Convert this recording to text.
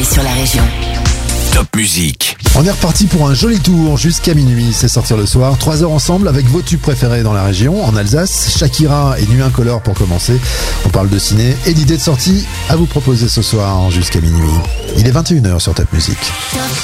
sur la région. Top Musique. On est reparti pour un joli tour jusqu'à minuit, c'est sortir le soir. 3 heures ensemble avec vos tubes préférés dans la région. En Alsace, Shakira et Nuit Incolore pour commencer. On parle de ciné et d'idées de sortie à vous proposer ce soir jusqu'à minuit. Il est 21h sur Top Musique. Top